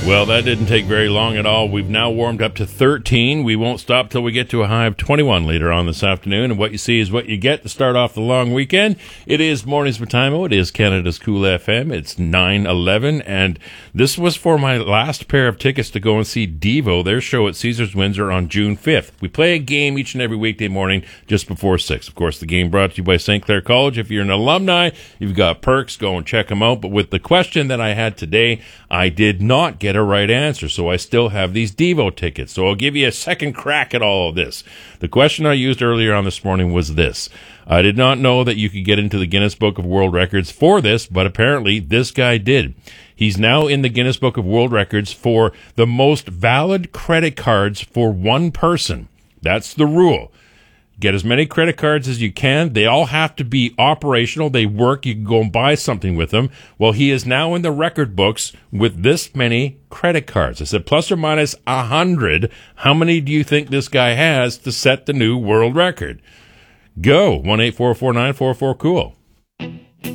Well, that didn't take very long at all. We've now warmed up to 13. We won't stop till we get to a high of 21 later on this afternoon. And what you see is what you get to start off the long weekend. It is Mornings with Timo. It is Canada's Cool FM. It's 9/11. And this was for my last pair of tickets to go and see Devo, their show at Caesars Windsor on June 5th. We play a game each and every weekday morning just before 6. Of course, the game brought to you by St. Clair College. If you're an alumni, you've got perks. Go and check them out. But with the question that I had today, I did not get a right answer, so I still have these Devo tickets. So I'll give you a second crack at all of this. The question I used earlier on this morning was this. I did not know that you could get into the Guinness Book of World Records for this, but apparently this guy did. He's now in the Guinness Book of World Records for the most valid credit cards for one person. That's the rule. Get as many credit cards as you can. They all have to be operational. They work. You can go and buy something with them. Well, he is now in the record books with this many credit cards. I said plus or minus 100. How many do you think this guy has to set the new world record? Go. 1-844-944-COOL.